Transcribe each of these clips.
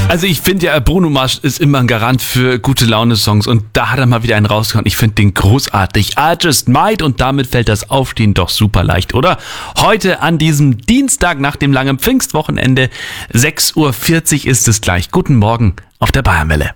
Also ich finde ja, Bruno Mars ist immer ein Garant für gute Laune-Songs und da hat er mal wieder einen rausgehauen. Ich finde den großartig. I Just Might und damit fällt das Aufstehen doch super leicht, oder? Heute an diesem Dienstag nach dem langen Pfingstwochenende, 6.40 Uhr ist es gleich. Guten Morgen auf der Bayernwelle.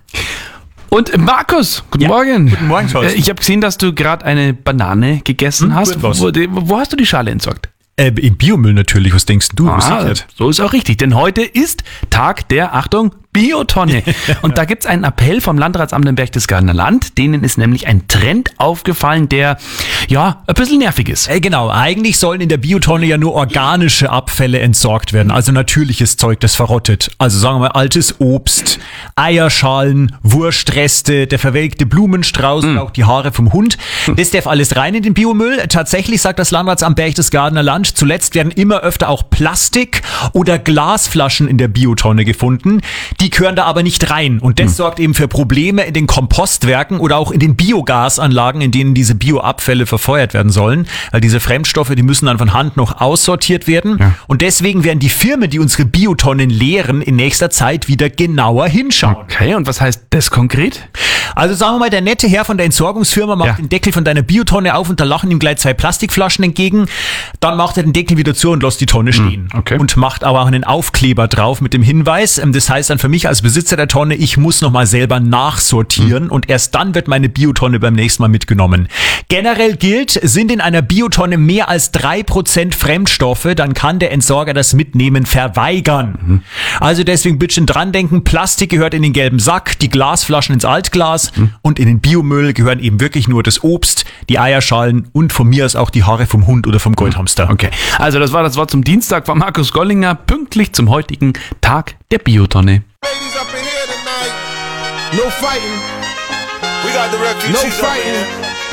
Und Markus, guten Morgen. Guten Morgen, Thorsten. Ich habe gesehen, dass du gerade eine Banane gegessen hast. Wo hast du die Schale entsorgt? Im Biomüll natürlich, was denkst du? So ist auch richtig, denn heute ist Tag der, Achtung, Biotonne. Und da gibt's einen Appell vom Landratsamt im Berchtesgadener Land. Denen ist nämlich ein Trend aufgefallen, der, ja, ein bisschen nervig ist. Genau, eigentlich sollen in der Biotonne ja nur organische Abfälle entsorgt werden, also natürliches Zeug, das verrottet. Also sagen wir mal altes Obst, Eierschalen, Wurstreste, der verwelkte Blumenstrauß und auch die Haare vom Hund. Das darf alles rein in den Biomüll. Tatsächlich sagt das Landratsamt Berchtesgadener Land, zuletzt werden immer öfter auch Plastik- oder Glasflaschen in der Biotonne gefunden. Die gehören da aber nicht rein und das sorgt eben für Probleme in den Kompostwerken oder auch in den Biogasanlagen, in denen diese Bioabfälle verfeuert werden sollen, weil diese Fremdstoffe, die müssen dann von Hand noch aussortiert werden und deswegen werden die Firmen, die unsere Biotonnen leeren, in nächster Zeit wieder genauer hinschauen. Okay, und was heißt das konkret? Also sagen wir mal, der nette Herr von der Entsorgungsfirma macht den Deckel von deiner Biotonne auf und da lachen ihm gleich 2 Plastikflaschen entgegen. Dann macht er den Deckel wieder zu und lässt die Tonne stehen. Und macht aber auch einen Aufkleber drauf mit dem Hinweis, das heißt dann für mich als Besitzer der Tonne, ich muss nochmal selber nachsortieren und erst dann wird meine Biotonne beim nächsten Mal mitgenommen. Generell gilt, sind in einer Biotonne mehr als 3% Fremdstoffe, dann kann der Entsorger das Mitnehmen verweigern. Also deswegen bitte dran denken, Plastik gehört in den gelben Sack, die Glasflaschen ins Altglas und in den Biomüll gehören eben wirklich nur das Obst, die Eierschalen und von mir aus auch die Haare vom Hund oder vom Goldhamster. Okay, also das war das Wort zum Dienstag von Markus Gollinger, pünktlich zum heutigen Tag der Biotonne. Ladies up in here tonight. No fighting. We got the refugees. No fighting.